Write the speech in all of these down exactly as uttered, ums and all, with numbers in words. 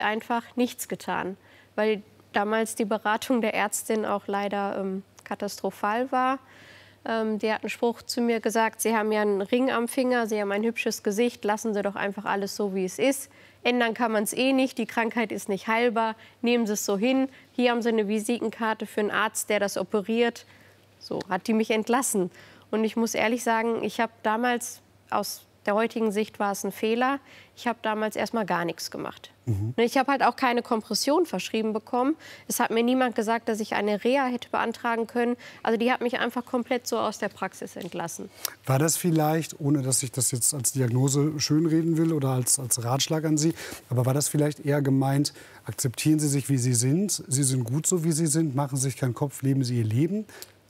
einfach nichts getan, weil damals die Beratung der Ärztin auch leider ähm, katastrophal war. Ähm, die hat einen Spruch zu mir gesagt, Sie haben ja einen Ring am Finger, Sie haben ein hübsches Gesicht, lassen Sie doch einfach alles so, wie es ist. Ändern kann man es eh nicht, die Krankheit ist nicht heilbar, nehmen Sie es so hin. Hier haben Sie eine Visitenkarte für einen Arzt, der das operiert. So hat die mich entlassen. Und ich muss ehrlich sagen, ich habe damals, aus der heutigen Sicht war es ein Fehler, ich habe damals erst mal gar nichts gemacht. Mhm. Ich habe halt auch keine Kompression verschrieben bekommen. Es hat mir niemand gesagt, dass ich eine Reha hätte beantragen können. Also die hat mich einfach komplett so aus der Praxis entlassen. War das vielleicht, ohne dass ich das jetzt als Diagnose schönreden will oder als, als Ratschlag an Sie, aber war das vielleicht eher gemeint, akzeptieren Sie sich, wie Sie sind, Sie sind gut so, wie Sie sind, machen Sie sich keinen Kopf, leben Sie Ihr Leben?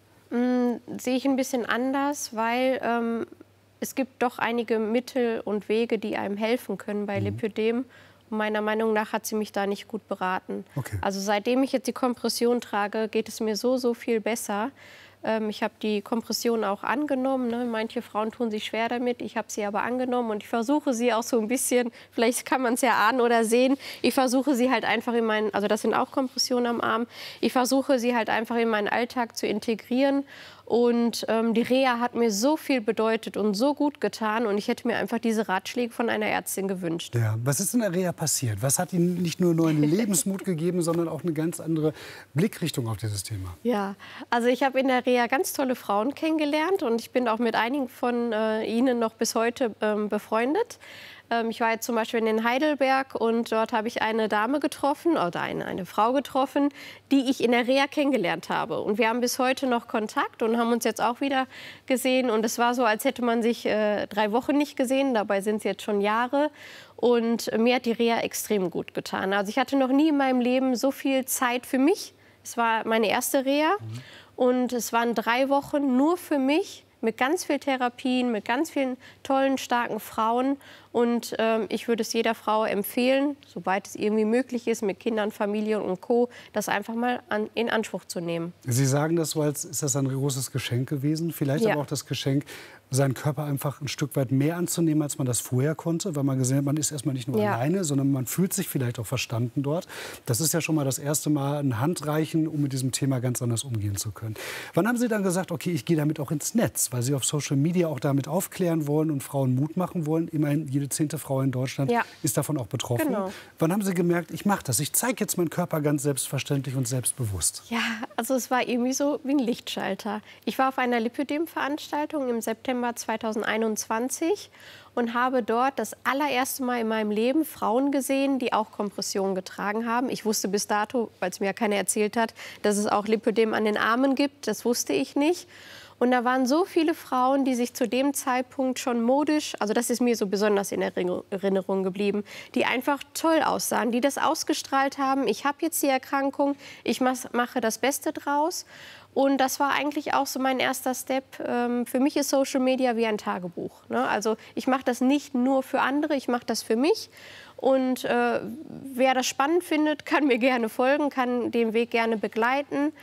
Mm, sehe ich ein bisschen anders, weil ähm, es gibt doch einige Mittel und Wege, die einem helfen können bei mhm. Lipödem. Und meiner Meinung nach hat sie mich da nicht gut beraten. Okay. Also seitdem ich jetzt die Kompression trage, geht es mir so, so viel besser. Ähm, ich habe die Kompression auch angenommen. Ne? Manche Frauen tun sich schwer damit. Ich habe sie aber angenommen und ich versuche sie auch so ein bisschen, vielleicht kann man es ja ahnen oder sehen, ich versuche sie halt einfach in meinen, also das sind auch Kompressionen am Arm, ich versuche sie halt einfach in meinen Alltag zu integrieren. Und ähm, die Reha hat mir so viel bedeutet und so gut getan. Und ich hätte mir einfach diese Ratschläge von einer Ärztin gewünscht. Ja. Was ist in der Reha passiert? Was hat Ihnen nicht nur neuen Lebensmut gegeben, sondern auch eine ganz andere Blickrichtung auf dieses Thema? Ja, also ich habe in der Reha ganz tolle Frauen kennengelernt. Und ich bin auch mit einigen von äh, ihnen noch bis heute ähm, befreundet. Ich war jetzt zum Beispiel in Heidelberg und dort habe ich eine Dame getroffen oder eine, eine Frau getroffen, die ich in der Reha kennengelernt habe. Und wir haben bis heute noch Kontakt und haben uns jetzt auch wieder gesehen. Und es war so, als hätte man sich äh, drei Wochen nicht gesehen. Dabei sind es jetzt schon Jahre. Und mir hat die Reha extrem gut getan. Also ich hatte noch nie in meinem Leben so viel Zeit für mich. Es war meine erste Reha. Mhm. Und es waren drei Wochen nur für mich, mit ganz viel Therapien, mit ganz vielen tollen, starken Frauen. Und ähm, ich würde es jeder Frau empfehlen, sobald es irgendwie möglich ist, mit Kindern, Familie und Co., das einfach mal an, in Anspruch zu nehmen. Sie sagen das so, als ist das ein großes Geschenk gewesen. Vielleicht ja. aber auch das Geschenk, seinen Körper einfach ein Stück weit mehr anzunehmen, als man das vorher konnte. Weil man gesehen hat, man ist erstmal nicht nur ja. alleine, sondern man fühlt sich vielleicht auch verstanden dort. Das ist ja schon mal das erste Mal ein Handreichen, um mit diesem Thema ganz anders umgehen zu können. Wann haben Sie dann gesagt, okay, ich gehe damit auch ins Netz? Weil Sie auf Social Media auch damit aufklären wollen und Frauen Mut machen wollen. Immerhin jede zehnte Frau in Deutschland ja. ist davon auch betroffen. Genau. Wann haben Sie gemerkt, ich mache das? Ich zeige jetzt meinen Körper ganz selbstverständlich und selbstbewusst. Ja, also es war irgendwie so wie ein Lichtschalter. Ich war auf einer Lipödem-Veranstaltung im September zweitausendeinundzwanzig und habe dort das allererste Mal in meinem Leben Frauen gesehen, die auch Kompression getragen haben. Ich wusste bis dato, weil es mir ja keiner erzählt hat, dass es auch Lipödem an den Armen gibt. Das wusste ich nicht. Und da waren so viele Frauen, die sich zu dem Zeitpunkt schon modisch, also das ist mir so besonders in Erinnerung geblieben, die einfach toll aussahen, die das ausgestrahlt haben. Ich habe jetzt die Erkrankung, ich mache das Beste draus. Und das war eigentlich auch so mein erster Step. Für mich ist Social Media wie ein Tagebuch. Also ich mache das nicht nur für andere, ich mache das für mich. Und äh, wer das spannend findet, kann mir gerne folgen, kann den Weg gerne begleiten.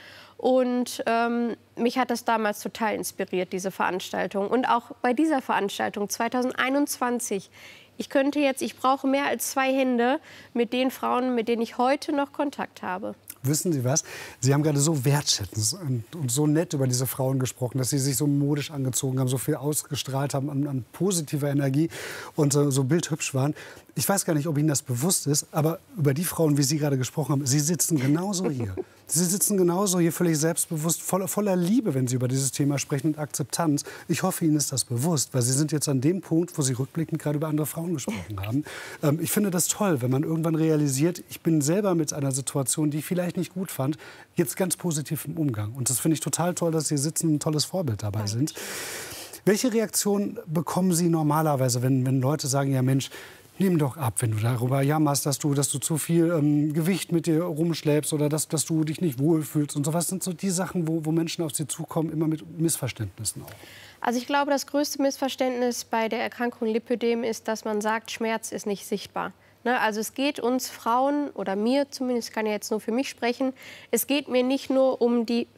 Und ähm, mich hat das damals total inspiriert, diese Veranstaltung. Und auch bei dieser Veranstaltung zweitausendeinundzwanzig. Ich könnte jetzt, ich brauche mehr als zwei Hände mit den Frauen, mit denen ich heute noch Kontakt habe. Wissen Sie was? Sie haben gerade so wertschätzend und, und so nett über diese Frauen gesprochen, dass sie sich so modisch angezogen haben, so viel ausgestrahlt haben an, an positiver Energie und so, so bildhübsch waren. Ich weiß gar nicht, ob Ihnen das bewusst ist, aber über die Frauen, wie Sie gerade gesprochen haben, Sie sitzen genauso hier. Sie sitzen genauso hier völlig selbstbewusst, voller, voller Liebe, wenn Sie über dieses Thema sprechen und Akzeptanz. Ich hoffe, Ihnen ist das bewusst, weil Sie sind jetzt an dem Punkt, wo Sie rückblickend gerade über andere Frauen gesprochen haben. Ähm, ich finde das toll, wenn man irgendwann realisiert, ich bin selber mit einer Situation, die ich vielleicht nicht gut fand, jetzt ganz positiv im Umgang. Und das finde ich total toll, dass Sie hier sitzen und ein tolles Vorbild dabei sind. Welche Reaktion bekommen Sie normalerweise, wenn, wenn Leute sagen, ja Mensch, nimm doch ab, wenn du darüber jammerst, dass du, dass du zu viel ähm, Gewicht mit dir rumschleppst oder dass, dass du dich nicht wohlfühlst und so. Was sind so die Sachen, wo, wo Menschen auf sie zukommen, immer mit Missverständnissen auch? Also ich glaube, das größte Missverständnis bei der Erkrankung Lipödem ist, dass man sagt, Schmerz ist nicht sichtbar. Ne? Also es geht uns Frauen, oder mir zumindest, ich kann ja jetzt nur für mich sprechen, es geht mir nicht nur um die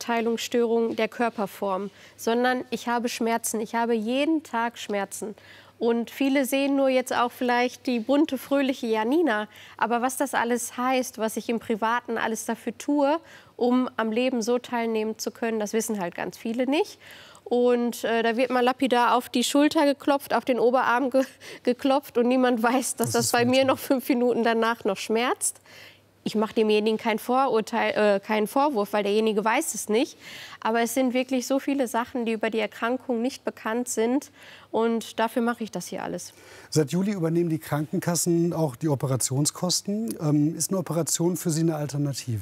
Fettverteilungsstörung der Körperform, sondern ich habe Schmerzen. Ich habe jeden Tag Schmerzen. Und viele sehen nur jetzt auch vielleicht die bunte, fröhliche Janina. Aber was das alles heißt, was ich im Privaten alles dafür tue, um am Leben so teilnehmen zu können, das wissen halt ganz viele nicht. Und äh, da wird mal lapidar auf die Schulter geklopft, auf den Oberarm ge geklopft und niemand weiß, dass das, das bei mir noch fünf Minuten danach noch schmerzt. Ich mache demjenigen kein Vorurteil, äh, keinen Vorwurf, weil derjenige weiß es nicht. Aber es sind wirklich so viele Sachen, die über die Erkrankung nicht bekannt sind. Und dafür mache ich das hier alles. Seit Juli übernehmen die Krankenkassen auch die Operationskosten. Ähm, ist eine Operation für Sie eine Alternative?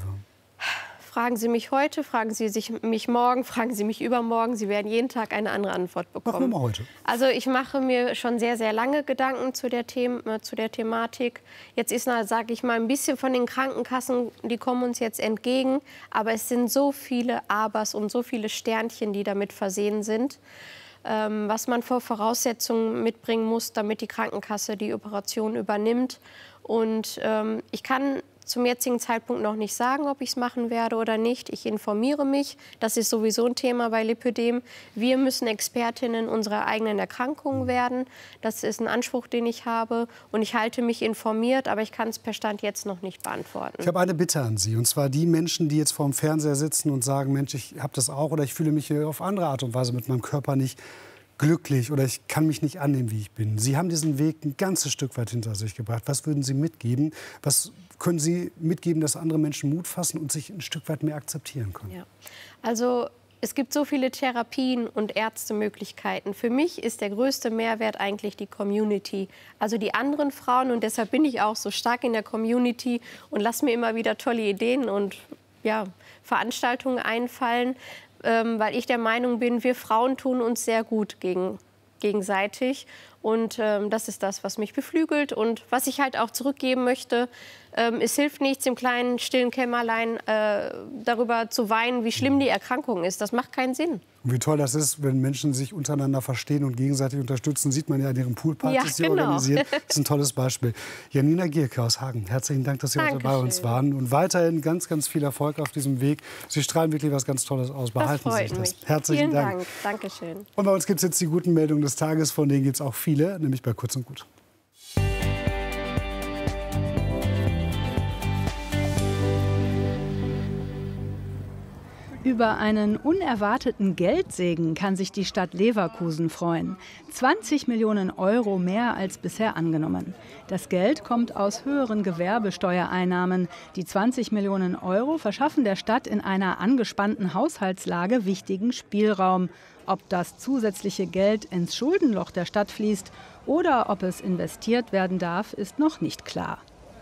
Fragen Sie mich heute, fragen Sie sich mich morgen, fragen Sie mich übermorgen. Sie werden jeden Tag eine andere Antwort bekommen. Machen wir mal heute. Also ich mache mir schon sehr, sehr lange Gedanken zu der, The äh, zu der Thematik. Jetzt ist, sage ich mal, ein bisschen von den Krankenkassen, die kommen uns jetzt entgegen. Aber es sind so viele Abers und so viele Sternchen, die damit versehen sind. Ähm, was man vor Voraussetzungen mitbringen muss, damit die Krankenkasse die Operation übernimmt. Und ähm, ich kann zum jetzigen Zeitpunkt noch nicht sagen, ob ich es machen werde oder nicht. Ich informiere mich. Das ist sowieso ein Thema bei Lipödem. Wir müssen Expertinnen unserer eigenen Erkrankungen werden. Das ist ein Anspruch, den ich habe. Und ich halte mich informiert, aber ich kann es per Stand jetzt noch nicht beantworten. Ich habe eine Bitte an Sie. Und zwar die Menschen, die jetzt vor dem Fernseher sitzen und sagen, Mensch, ich habe das auch oder ich fühle mich hier auf andere Art und Weise mit meinem Körper nicht glücklich oder ich kann mich nicht annehmen, wie ich bin. Sie haben diesen Weg ein ganzes Stück weit hinter sich gebracht. Was würden Sie mitgeben? Was können Sie mitgeben, dass andere Menschen Mut fassen und sich ein Stück weit mehr akzeptieren können? Ja. Also es gibt so viele Therapien und Ärztemöglichkeiten. Für mich ist der größte Mehrwert eigentlich die Community. Also die anderen Frauen. Und deshalb bin ich auch so stark in der Community und lasse mir immer wieder tolle Ideen und ja, Veranstaltungen einfallen, ähm, weil ich der Meinung bin, wir Frauen tun uns sehr gut gegen, gegenseitig. Und ähm, das ist das, was mich beflügelt. Und was ich halt auch zurückgeben möchte, ähm, es hilft nichts, im kleinen, stillen Kämmerlein äh, darüber zu weinen, wie schlimm die Erkrankung ist. Das macht keinen Sinn. Und wie toll das ist, wenn Menschen sich untereinander verstehen und gegenseitig unterstützen, sieht man ja in ihren Poolpartys, ja, die genau. organisieren. Das ist ein tolles Beispiel. Janina Gierke aus Hagen, herzlichen Dank, dass Sie Dankeschön. heute bei uns waren. Und weiterhin ganz, ganz viel Erfolg auf diesem Weg. Sie strahlen wirklich was ganz Tolles aus. Behalten das freut Sie sich das. Mich. Herzlichen Vielen Dank. Dank. Dankeschön. Und bei uns gibt es jetzt die guten Meldungen des Tages, von denen gibt es auch viele, nämlich bei Kurz und Gut. Über einen unerwarteten Geldsegen kann sich die Stadt Leverkusen freuen. zwanzig Millionen Euro mehr als bisher angenommen. Das Geld kommt aus höheren Gewerbesteuereinnahmen. Die zwanzig Millionen Euro verschaffen der Stadt in einer angespannten Haushaltslage wichtigen Spielraum. Ob das zusätzliche Geld ins Schuldenloch der Stadt fließt oder ob es investiert werden darf, ist noch nicht klar.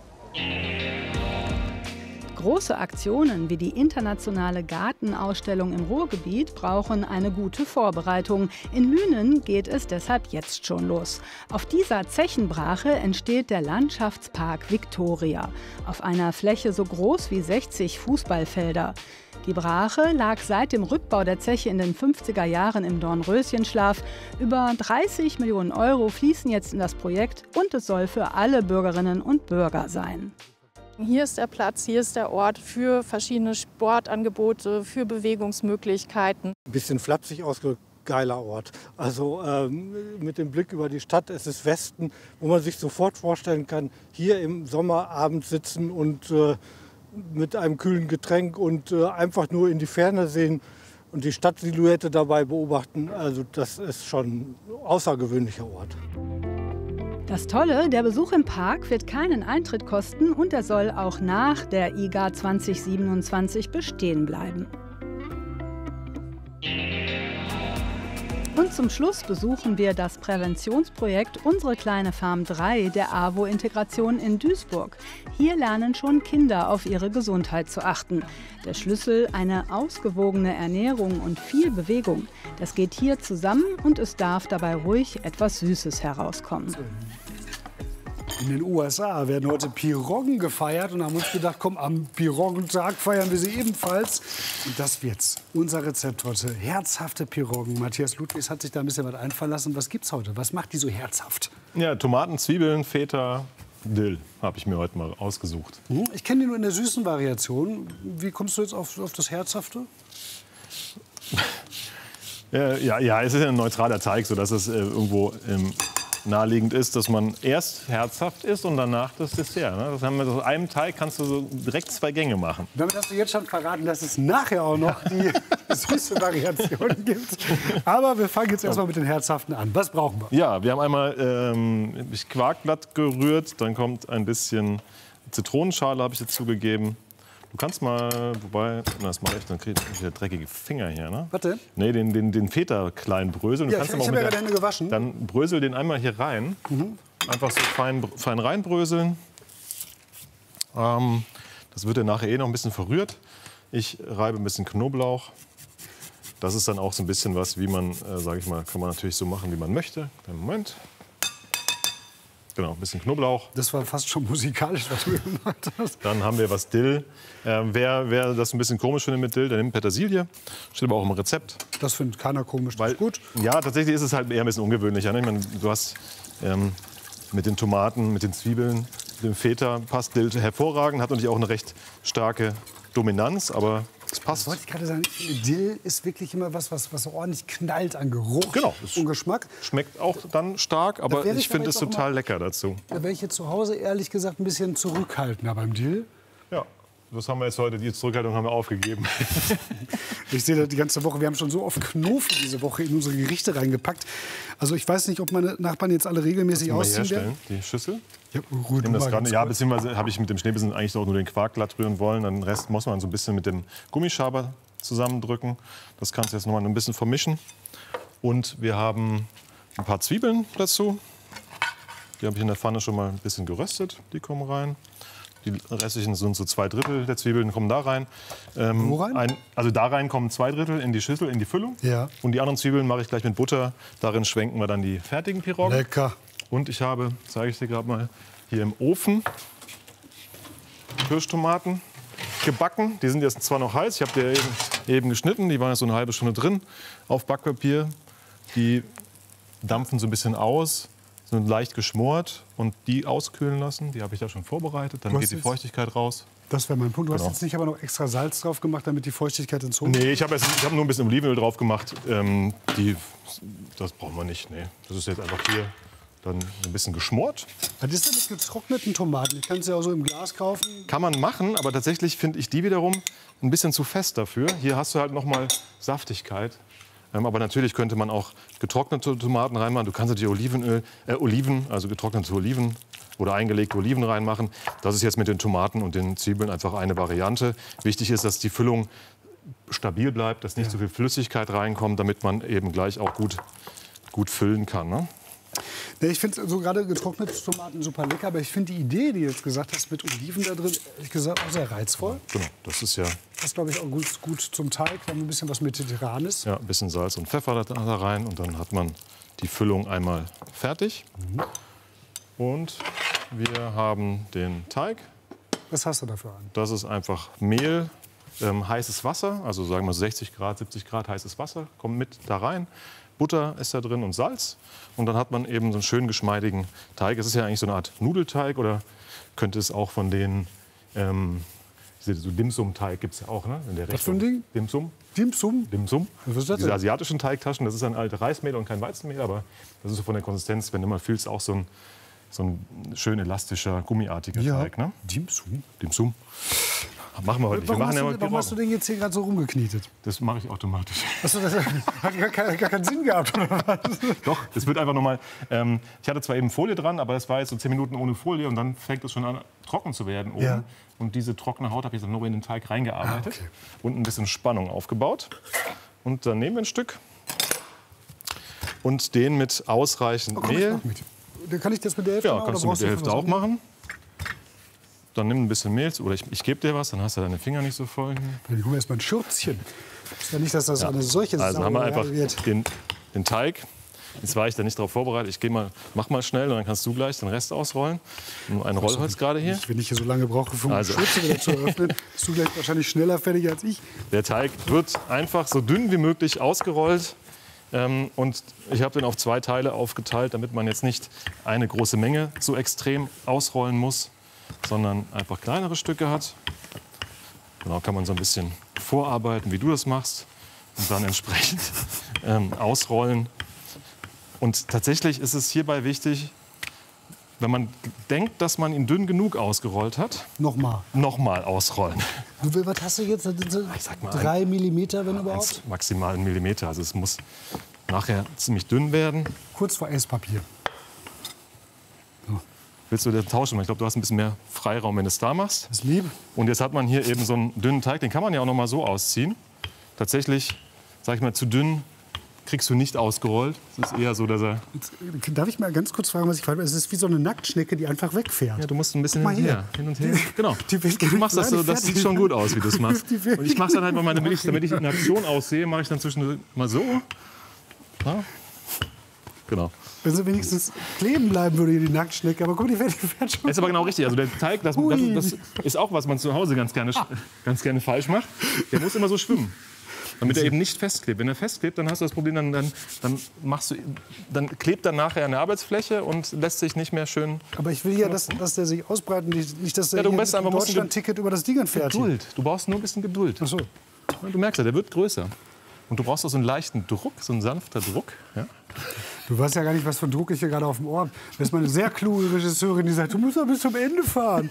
Große Aktionen wie die internationale Gartenausstellung im Ruhrgebiet brauchen eine gute Vorbereitung. In Lünen geht es deshalb jetzt schon los. Auf dieser Zechenbrache entsteht der Landschaftspark Victoria. Auf einer Fläche so groß wie sechzig Fußballfelder. Die Brache lag seit dem Rückbau der Zeche in den fünfziger Jahren im Dornröschenschlaf. Über dreißig Millionen Euro fließen jetzt in das Projekt und es soll für alle Bürgerinnen und Bürger sein. Hier ist der Platz, hier ist der Ort für verschiedene Sportangebote, für Bewegungsmöglichkeiten. Ein bisschen flapsig ausgedrückt, geiler Ort. Also ähm, mit dem Blick über die Stadt, es ist Westen, wo man sich sofort vorstellen kann, hier im Sommerabend sitzen und äh, mit einem kühlen Getränk und äh, einfach nur in die Ferne sehen und die Stadtsilhouette dabei beobachten. Also das ist schon ein außergewöhnlicher Ort. Das Tolle, der Besuch im Park wird keinen Eintritt kosten und er soll auch nach der I G A zwanzig siebenundzwanzig bestehen bleiben. Und zum Schluss besuchen wir das Präventionsprojekt Unsere kleine Farm drei der A W O-Integration in Duisburg. Hier lernen schon Kinder auf ihre Gesundheit zu achten. Der Schlüssel eine ausgewogene Ernährung und viel Bewegung. Das geht hier zusammen und es darf dabei ruhig etwas Süßes herauskommen. In den U S A werden heute Piroggen gefeiert und haben uns gedacht, komm, am Piroggentag feiern wir sie ebenfalls. Und das wird's. Unser Rezept heute, herzhafte Piroggen. Matthias Ludwigs hat sich da ein bisschen was einfallen lassen. Was gibt's heute? Was macht die so herzhaft? Ja, Tomaten, Zwiebeln, Feta, Dill habe ich mir heute mal ausgesucht. Ich kenne die nur in der süßen Variation. Wie kommst du jetzt auf, auf das Herzhafte? Ja, ja, ja, es ist ja ein neutraler Teig, sodass es äh, irgendwo im naheliegend ist, dass man erst herzhaft isst und danach das Dessert. Ne? Das haben wir, aus einem Teig kannst du so direkt zwei Gänge machen. Damit hast du jetzt schon verraten, dass es nachher auch noch die süße Variation gibt. Aber wir fangen jetzt erstmal mit den herzhaften an. Was brauchen wir? Ja, wir haben einmal ähm, ich Quark glatt gerührt, dann kommt ein bisschen Zitronenschale, habe ich dazu gegeben. Du kannst mal, wobei, na, das mache ich, dann kriege ich wieder dreckige Finger hier, ne? Warte. Nee, den, den, den Feta klein bröseln. Du Ja, kannst ich, ich habe ja gerade Hände gewaschen. Dann brösel den einmal hier rein. Mhm. Einfach so fein, fein reinbröseln. Ähm, das wird dann nachher eh noch ein bisschen verrührt. Ich reibe ein bisschen Knoblauch. Das ist dann auch so ein bisschen was, wie man, äh, sage ich mal, kann man natürlich so machen, wie man möchte. Einen Moment. Genau, ein bisschen Knoblauch. Das war fast schon musikalisch, was du gemacht hast. Dann haben wir was Dill. Ähm, wer, wer das ein bisschen komisch findet mit Dill, der nimmt Petersilie. Steht aber auch im Rezept. Das findet keiner komisch, das Weil, ist gut. Ja, tatsächlich ist es halt eher ein bisschen ungewöhnlicher. Ne? Ich meine, du hast ähm, mit den Tomaten, mit den Zwiebeln, mit dem Feta passt Dill hervorragend. Hat natürlich auch eine recht starke Dominanz, aber es passt. Das wollte ich gerade sagen. Ich finde, Dill ist wirklich immer was, was, was ordentlich knallt an Geruch Genau. und Geschmack. Schmeckt auch dann stark, aber wäre ich ich finde aber es jetzt auch total mal- lecker dazu. Da wäre ich jetzt zu Hause ehrlich gesagt ein bisschen zurückhaltender beim Dill. Ja, das haben wir jetzt heute, die Zurückhaltung haben wir aufgegeben. Ich sehe das die ganze Woche. Wir haben schon so oft Knofen diese Woche in unsere Gerichte reingepackt. Also ich weiß nicht, ob meine Nachbarn jetzt alle regelmäßig Mal ausziehen werden. herstellen, die Schüssel. Ja, rühr du Nimm das mal gerade, ganz ja, kurz. beziehungsweise habe ich mit dem Schneebesen eigentlich auch nur den Quark glatt rühren wollen. Dann den Rest muss man so ein bisschen mit dem Gummischaber zusammendrücken. Das kannst du jetzt noch mal ein bisschen vermischen. Und wir haben ein paar Zwiebeln dazu. Die habe ich in der Pfanne schon mal ein bisschen geröstet. Die kommen rein. Die restlichen sind so zwei Drittel der Zwiebeln kommen da rein. Ähm, Wo rein? Ein, also da rein kommen zwei Drittel in die Schüssel, in die Füllung. Ja. Und die anderen Zwiebeln mache ich gleich mit Butter. Darin schwenken wir dann die fertigen Piroggen. Lecker. Und ich habe, zeige ich dir gerade mal, hier im Ofen Kirschtomaten gebacken. Die sind jetzt zwar noch heiß, ich habe die eben, eben geschnitten, die waren jetzt so eine halbe Stunde drin auf Backpapier. Die dampfen so ein bisschen aus, sind leicht geschmort und die auskühlen lassen. Die habe ich da schon vorbereitet, dann Du hast geht die jetzt- Feuchtigkeit raus. Das wäre mein Punkt. Du Genau. hast jetzt nicht aber noch extra Salz drauf gemacht, damit die Feuchtigkeit entzogen wird? Nee, ich habe hab nur ein bisschen Olivenöl drauf gemacht. Ähm, die, das brauchen wir nicht. Nee. Das ist jetzt einfach hier dann ein bisschen geschmort. Was ist denn mit getrockneten Tomaten? Ich kann sie ja auch so im Glas kaufen. Kann man machen, aber tatsächlich finde ich die wiederum ein bisschen zu fest dafür. Hier hast du halt noch mal Saftigkeit. Ähm, aber natürlich könnte man auch getrocknete Tomaten reinmachen. Du kannst natürlich Olivenöl, äh, Oliven, also getrocknete Oliven oder eingelegte Oliven reinmachen. Das ist jetzt mit den Tomaten und den Zwiebeln einfach eine Variante. Wichtig ist, dass die Füllung stabil bleibt, dass nicht Ja. so viel Flüssigkeit reinkommt, damit man eben gleich auch gut, gut füllen kann. Ne? Nee, ich finde so gerade getrocknete Tomaten super lecker, aber ich finde die Idee, die du jetzt gesagt hast, mit Oliven da drin, ehrlich gesagt auch sehr reizvoll. Genau, das ist ja, Das glaube ich auch gut, gut zum Teig, wir haben ein bisschen was Mediterranes. ja ein bisschen Salz und Pfeffer da, da rein und dann hat man die Füllung einmal fertig. Und wir haben den Teig. Was hast du dafür an? Das ist einfach Mehl, ähm, heißes Wasser, also sagen wir sechzig Grad, siebzig Grad heißes Wasser, kommt mit da rein. Butter ist da drin und Salz. Und dann hat man eben so einen schön geschmeidigen Teig. Es ist ja eigentlich so eine Art Nudelteig oder könnte es auch von den, ähm, so Dim-Sum-Teig gibt es ja auch, ne? In der Was für ein Richtung. Ding? Dim-Sum. Dim Sum? Dim-Sum. Was ist das Diese denn? asiatischen Teigtaschen, das ist ein altes Reismehl und kein Weizenmehl, aber das ist so von der Konsistenz, wenn du mal fühlst, auch so ein, so ein schön elastischer, gummiartiger Teig. Ne? Dim Sum? Dim-Sum. Machen wir heute nicht. Wir Warum, machen hast ja du, mal warum hast du Piroggen. den jetzt hier gerade so rumgeknetet? Das mache ich automatisch. Achso, das hat gar, keinen- gar keinen Sinn gehabt, oder was? Doch, das wird einfach nochmal. Ähm, ich hatte zwar eben Folie dran, aber das war jetzt so zehn Minuten ohne Folie und dann fängt es schon an, trocken zu werden oben. Ja. Und diese trockene Haut habe ich dann nur in den Teig reingearbeitet Ah, okay. und ein bisschen Spannung aufgebaut. Und dann nehmen wir ein Stück und den mit ausreichend Oh, komm, ich Mehl. mach mit. Dann kann ich das mit der Hälfte Ja, machen, kannst oder du mit der brauchst Hälfte dafür auch was machen. Dann nimm ein bisschen Mehl oder ich, ich gebe dir was, dann hast du deine Finger nicht so voll. Dann holen wir erst mal ein Schürzchen. Ist ja nicht, dass das eine solche Also haben wir Sauerei einfach wird. den, den Teig. Jetzt war ich da nicht darauf vorbereitet. Ich geh mal, mach mal schnell und dann kannst du gleich den Rest ausrollen. Nur ein Rollholz gerade hier. Wenn ich hier so lange brauche, um Also. die Schürze wieder zu öffnen, bist du gleich wahrscheinlich schneller fertig als ich. Der Teig wird einfach so dünn wie möglich ausgerollt. Ähm, und ich habe den auf zwei Teile aufgeteilt, damit man jetzt nicht eine große Menge so extrem ausrollen muss, sondern einfach kleinere Stücke hat. Genau, kann man so ein bisschen vorarbeiten, wie du das machst. Und dann entsprechend ähm, ausrollen. Und tatsächlich ist es hierbei wichtig, wenn man denkt, dass man ihn dünn genug ausgerollt hat, Nochmal. nochmal ausrollen. Du, was hast du jetzt? Ich sag mal Drei Millimeter, wenn überhaupt? Eins, maximal einen Millimeter. Also es muss nachher ziemlich dünn werden. Kurz vor Esspapier. Willst du das tauschen? Ich glaube, du hast ein bisschen mehr Freiraum, wenn du es da machst. Das ist lieb. Und jetzt hat man hier eben so einen dünnen Teig. Den kann man ja auch noch mal so ausziehen. Tatsächlich, sag ich mal, zu dünn kriegst du nicht ausgerollt. Es ist eher so, dass er... Jetzt, darf ich mal ganz kurz fragen, was ich frage? Es ist wie so eine Nacktschnecke, die einfach wegfährt. Ja, du musst ein bisschen hin Mal und her. Hin und her. Genau. Die will Du machst das so, das fertig. sieht schon gut aus, wie du es machst. Die will Und ich mache es dann halt mal, damit ich, damit ich in Aktion aussehe, mache ich dann zwischendurch mal so. Ja. Genau. Wenn sie wenigstens kleben bleiben würde, die Nacktschnecke. Aber guck, die fährt, die fährt schon. Das ist aber genau richtig. Also der Teig, das, das, das ist auch was man zu Hause ganz gerne, ganz gerne falsch macht. Der muss immer so schwimmen, damit er eben nicht festklebt. Wenn er festklebt, dann hast du das Problem, dann, dann, dann, machst du, dann klebt dann nachher eine Arbeitsfläche und lässt sich nicht mehr schön... Aber ich will ja, dass, dass der sich ausbreitet, nicht, nicht dass der Ja, du hier musst einfach- ein musst du- Deutschland-Ticket über das Ding entfernt. Geduld. Du brauchst nur ein bisschen Geduld. Ach so. Du merkst ja, der wird größer. Und du brauchst auch so einen leichten Druck, so einen sanfter Druck. Ja? Du weißt ja gar nicht, was für ein Druck ich hier gerade auf dem Ohr habe. Das ist mal eine sehr kluge Regisseurin, die sagt, du musst doch bis zum Ende fahren.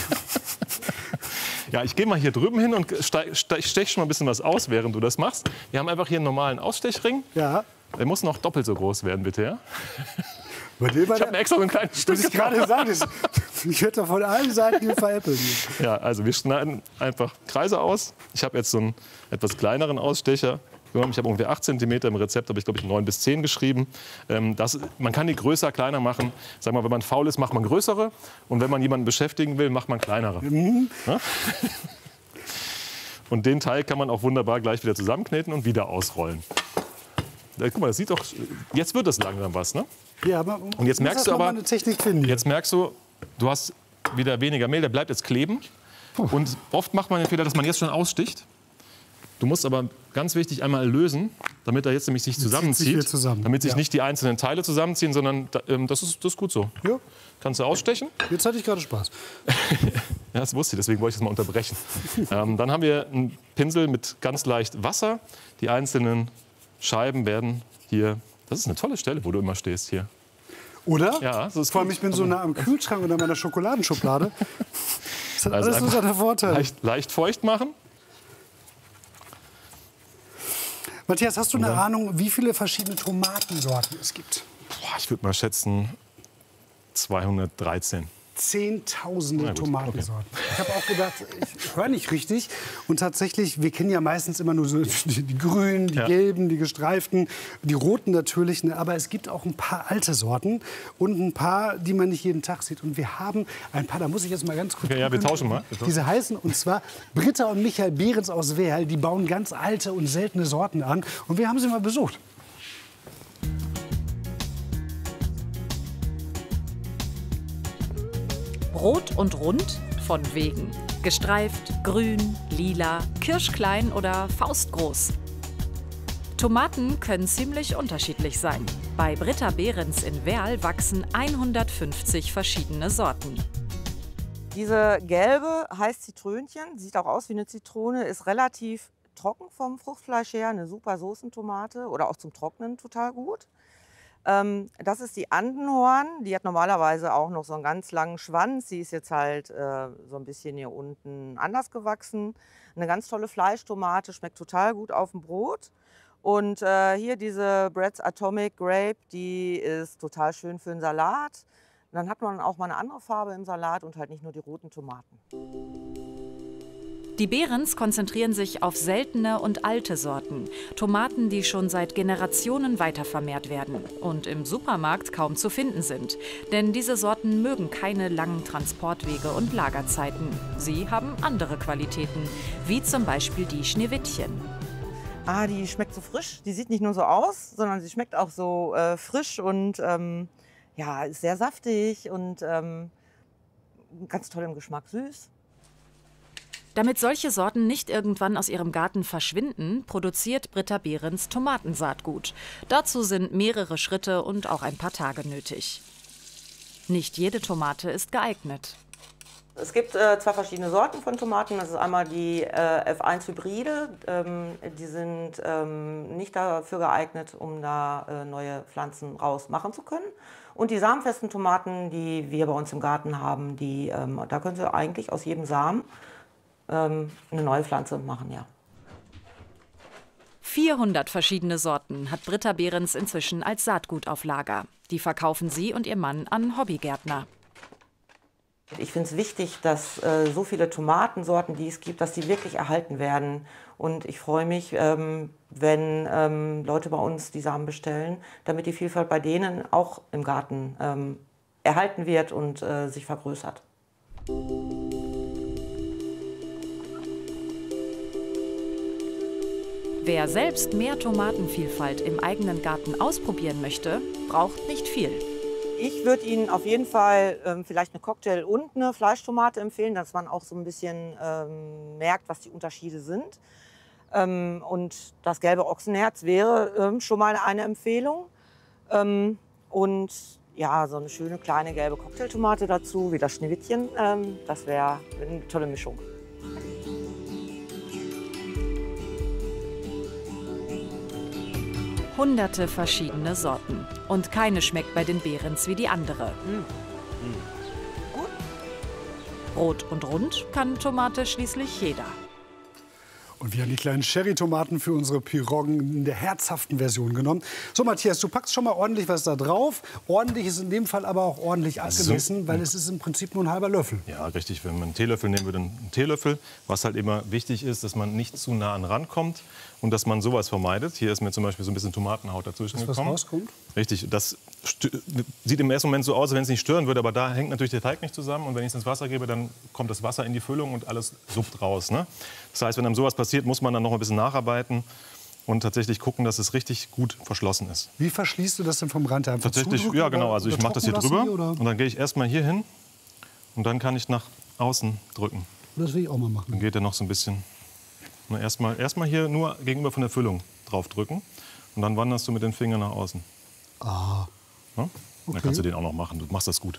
Ja, ich gehe mal hier drüben hin und ste- ste- stech schon mal ein bisschen was aus, während du das machst. Wir haben einfach hier einen normalen Ausstechring. Ja. Der muss noch doppelt so groß werden, bitte. Ja? Bei dem war Ich habe der, extra so ein kleines Stück was ich gemacht. gerade sagen, das- ich hätte da von allen Seiten hier veräppelt. Ja, also wir schneiden einfach Kreise aus. Ich habe jetzt so einen etwas kleineren Ausstecher. Ich habe ungefähr acht Zentimeter im Rezept, habe ich glaube ich neun bis zehn geschrieben. Ähm, das, man kann die größer, kleiner machen. Sag mal, wenn man faul ist, macht man größere. Und wenn man jemanden beschäftigen will, macht man kleinere. Mhm. Ja? Und den Teig kann man auch wunderbar gleich wieder zusammenkneten und wieder ausrollen. Ja, guck mal, das sieht doch, jetzt wird es langsam was, ne? Ja, aber Und jetzt merkst du aber, eine Technik finden. jetzt merkst du, du hast wieder weniger Mehl, der bleibt jetzt kleben. Und oft macht man den Fehler, dass man jetzt schon aussticht. Du musst aber ganz wichtig einmal lösen, damit er jetzt nämlich sich sich zusammenzieht, wieder zusammen. damit sich Ja. nicht die einzelnen Teile zusammenziehen, sondern da, ähm, das, ist, das ist gut so. Ja, Kannst du ausstechen? jetzt hatte ich gerade Spaß. Ja, das wusste ich, deswegen wollte ich das mal unterbrechen. ähm, dann haben wir einen Pinsel mit ganz leicht Wasser. Die einzelnen Scheiben werden hier, das ist eine tolle Stelle, wo du immer stehst hier. Oder? Ja, so ist Vor allem, gut. ich bin so nah am Kühlschrank und an meiner Schokoladenschublade. Das hat Also alles so einfach seine Vorteile. Leicht, leicht feucht machen. Matthias, hast du eine Ahnung, wie viele verschiedene Tomatensorten es gibt? Boah, ich würde mal schätzen zweihundertdreizehn. Zehntausende Na gut, Tomatensorten. Ich habe auch gedacht, ich höre nicht richtig. Und tatsächlich, wir kennen ja meistens immer nur so die, die grünen, die Ja. gelben, die gestreiften, die roten natürlich. Ne? Aber es gibt auch ein paar alte Sorten und ein paar, die man nicht jeden Tag sieht. Und wir haben ein paar, da muss ich jetzt mal ganz kurz Okay, ja, wir gucken, tauschen mal. Wir tauschen. Diese heißen, und zwar Britta und Michael Behrens aus Werl, die bauen ganz alte und seltene Sorten an. Und wir haben sie mal besucht. Rot und rund? Von wegen. Gestreift, grün, lila, kirschklein oder faustgroß. Tomaten können ziemlich unterschiedlich sein. Bei Britta Behrens in Werl wachsen hundertfünfzig verschiedene Sorten. Diese gelbe heißt Zitrönchen, sieht auch aus wie eine Zitrone, ist relativ trocken vom Fruchtfleisch her, eine super Soßentomate oder auch zum Trocknen total gut. Ähm, das ist die Andenhorn, die hat normalerweise auch noch so einen ganz langen Schwanz, sie ist jetzt halt äh, so ein bisschen hier unten anders gewachsen. Eine ganz tolle Fleischtomate, schmeckt total gut auf dem Brot. Und äh, hier diese Brett's Atomic Grape, die ist total schön für einen Salat. Und dann hat man auch mal eine andere Farbe im Salat und halt nicht nur die roten Tomaten. Die Behrens konzentrieren sich auf seltene und alte Sorten. Tomaten, die schon seit Generationen weitervermehrt werden und im Supermarkt kaum zu finden sind. Denn diese Sorten mögen keine langen Transportwege und Lagerzeiten. Sie haben andere Qualitäten, wie zum Beispiel die Schneewittchen. Ah, die schmeckt so frisch. Die sieht nicht nur so aus, sondern sie schmeckt auch so äh, frisch und ähm, ja, ist sehr saftig und ähm, ganz toll im Geschmack, süß. Damit solche Sorten nicht irgendwann aus ihrem Garten verschwinden, produziert Britta Behrens Tomatensaatgut. Dazu sind mehrere Schritte und auch ein paar Tage nötig. Nicht jede Tomate ist geeignet. Es gibt äh, zwei verschiedene Sorten von Tomaten. Das ist einmal die äh, F eins Hybride. Ähm, die sind ähm, nicht dafür geeignet, um da äh, neue Pflanzen rausmachen zu können. Und die samenfesten Tomaten, die wir bei uns im Garten haben, die, ähm, da können Sie eigentlich aus jedem Samen ähm, eine neue Pflanze machen, ja. vierhundert verschiedene Sorten hat Britta Behrens inzwischen als Saatgut auf Lager. Die verkaufen sie und ihr Mann an Hobbygärtner. Ich finde es wichtig, dass äh, so viele Tomatensorten, die es gibt, dass die wirklich erhalten werden. Und ich freue mich, ähm, wenn ähm, Leute bei uns die Samen bestellen, damit die Vielfalt bei denen auch im Garten ähm, erhalten wird und äh, sich vergrößert. Wer selbst mehr Tomatenvielfalt im eigenen Garten ausprobieren möchte, braucht nicht viel. Ich würde Ihnen auf jeden Fall ähm, vielleicht eine Cocktail- und eine Fleischtomate empfehlen, dass man auch so ein bisschen ähm, merkt, was die Unterschiede sind. Ähm, und das gelbe Ochsenherz wäre ähm, schon mal eine Empfehlung. Ähm, und ja, so eine schöne kleine gelbe Cocktailtomate dazu, wie das Schneewittchen, ähm, das wäre eine tolle Mischung. Hunderte verschiedene Sorten. Und keine schmeckt bei den Behrens wie die andere. Mm. Rot und rund kann Tomate schließlich jeder. Und wir haben die kleinen Cherry-Tomaten für unsere Piroggen in der herzhaften Version genommen. So, Matthias, du packst schon mal ordentlich was da drauf. Ordentlich ist in dem Fall aber auch ordentlich abgemessen, weil es ist im Prinzip nur ein halber Löffel. Ja, richtig. Wenn man einen Teelöffel nehmen würde, einen Teelöffel. Was halt immer wichtig ist, dass man nicht zu nah an rankommt und dass man sowas vermeidet. Hier ist mir zum Beispiel so ein bisschen Tomatenhaut dazwischen Das, was gekommen. rauskommt? Richtig. Das sieht im ersten Moment so aus, als wenn es nicht stören würde, aber da hängt natürlich der Teig nicht zusammen. Und wenn ich es ins Wasser gebe, dann kommt das Wasser in die Füllung und alles suppt raus. Ne? Das heißt, wenn einem sowas passiert, muss man dann noch ein bisschen nacharbeiten und tatsächlich gucken, dass es richtig gut verschlossen ist. Wie verschließt du das denn vom Rand? Einfach Tatsächlich, zudrücken ja genau. oder- Also ich oder mache das hier trocken drüber lassen, oder? und dann gehe ich erstmal hier hin und dann kann ich nach außen drücken. Das will ich auch mal machen. Dann geht er noch so ein bisschen. Na, erstmal, erstmal hier nur gegenüber von der Füllung drauf drücken und dann wanderst du mit den Fingern nach außen. Ah. Ja? Okay. Dann kannst du den auch noch machen. Du machst das gut.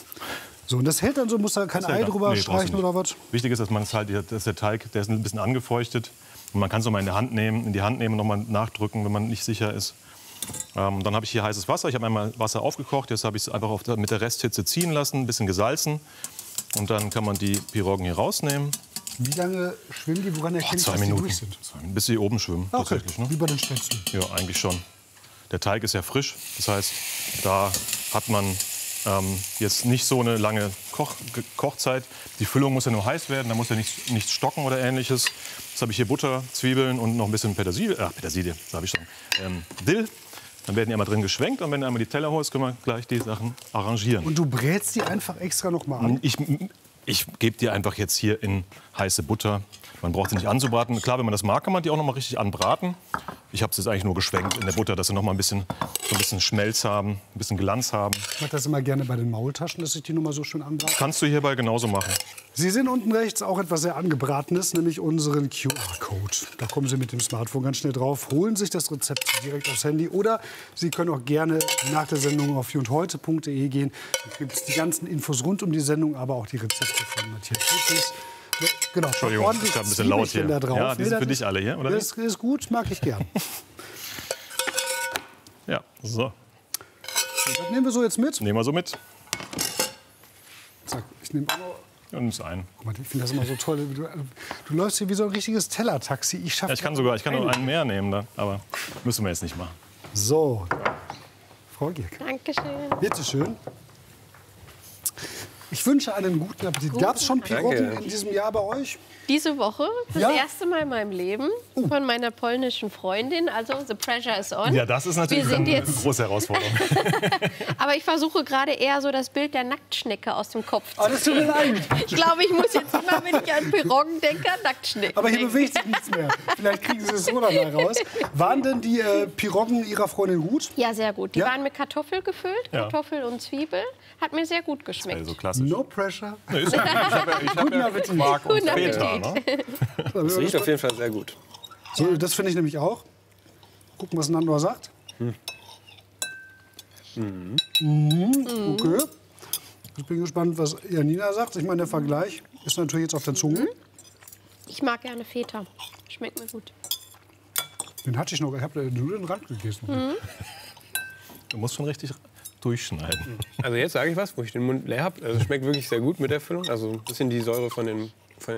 So, und das hält dann so, muss da kein Das Ei hält dann. drüber Nee, brauchst du streichen nicht. oder was? Wichtig ist, dass man es halt, dass der Teig, der ist ein bisschen angefeuchtet. Und man kann es noch mal in die Hand nehmen, in die Hand nehmen und noch mal nachdrücken, wenn man nicht sicher ist. Ähm, dann habe ich hier heißes Wasser. Ich habe einmal Wasser aufgekocht. Jetzt habe ich es einfach auf der, mit der Resthitze ziehen lassen, ein bisschen gesalzen. Und dann kann man die Piroggen hier rausnehmen. Wie lange schwimmen die? Woran Boah, erkenne ich, zwei dass die Minuten. durch sind? Zwei Minuten, bis sie oben schwimmen. Okay, Tatsächlich, ne? wie bei den Spätzlen. Ja, eigentlich schon. Der Teig ist ja frisch. Das heißt, da hat man ähm, jetzt nicht so eine lange Koch Ge- Kochzeit. Die Füllung muss ja nur heiß werden. Da muss ja nichts, nichts stocken oder Ähnliches. Jetzt habe ich hier Butter, Zwiebeln und noch ein bisschen Petersilie. Ach, Petersilie, das habe ich schon. Ähm, Dill. Dann werden die einmal drin geschwenkt. Und wenn du einmal die Teller holst, können wir gleich die Sachen arrangieren. Und du brätst die einfach extra noch mal an? Ich, ich gebe die einfach jetzt hier in heiße Butter. Man braucht sie nicht anzubraten. Klar, wenn man das mag, kann man die auch noch mal richtig anbraten. Ich habe es jetzt eigentlich nur geschwenkt in der Butter, dass sie noch mal ein bisschen, so ein bisschen Schmelz haben, ein bisschen Glanz haben. Ich mache das immer gerne bei den Maultaschen, dass ich die noch mal so schön anbrate. Kannst du hierbei genauso machen. Sie sehen unten rechts auch etwas sehr Angebratenes, nämlich unseren Q R-Code. Da kommen Sie mit dem Smartphone ganz schnell drauf, holen sich das Rezept direkt aufs Handy oder Sie können auch gerne nach der Sendung auf hier und heute punkt de gehen. Da gibt es die ganzen Infos rund um die Sendung, aber auch die Rezepte von Matthias Friedrich. Genau, Entschuldigung, ordentlich ist gerade ein bisschen laut Zwiebelchen hier. Da drauf. Ja, die sind das für dich ist- alle hier, oder? Das ist gut, mag ich gern. Ja, so. Das nehmen wir so jetzt mit. Nehmen wir so mit Zack, ich nehme auch noch. und nimm's ein. Guck mal, ich finde das immer so toll. Du, du läufst hier wie so ein richtiges Tellertaxi. Ich schaffe Ja, ich kann sogar, ich kann noch einen mehr nehmen, dann, aber müssen wir jetzt nicht machen. So, Frau Gierk, Dankeschön. bitte schön. Ich wünsche einen guten Appetit. Gab es schon Piroggen in diesem Jahr bei euch? Diese Woche das Ja? erste Mal in meinem Leben von meiner polnischen Freundin. Also the pressure is on. Ja, das ist natürlich Wir sind eine jetzt- große Herausforderung. Aber ich versuche gerade eher so das Bild der Nacktschnecke aus dem Kopf zu Ah, das tut mir leid. Ich glaube, ich muss jetzt immer, wenn ich an Piroggen denke, an Nacktschnecken Aber hier denken. bewegt sich nichts mehr. Vielleicht kriegen Sie es so dann mal raus. Waren denn die äh, Piroggen Ihrer Freundin gut? Ja, sehr gut. Die Ja? waren mit Kartoffel gefüllt, Ja. Kartoffel und Zwiebel. Hat mir sehr gut geschmeckt. Also klassisch. No pressure. Nee, ist ja, ich habe ja, ich hab ja Appetit. Quark und Guten Feta, Appetit. ne? Das riecht auf jeden Fall sehr gut. So, das finde ich nämlich auch. Gucken, was Nandor sagt. Mhm. Mhm. Okay. Ich bin gespannt, was Janina sagt. Ich meine, der Vergleich ist natürlich jetzt auf der Zunge. Ich mag gerne Feta. Schmeckt mir gut. Den hatte ich noch. Ich habe nur den Rand gegessen. Mhm. Du musst schon richtig durchschneiden. Also jetzt sage ich was, wo ich den Mund leer habe. Also es schmeckt wirklich sehr gut mit der Füllung. Also ein bisschen die Säure von den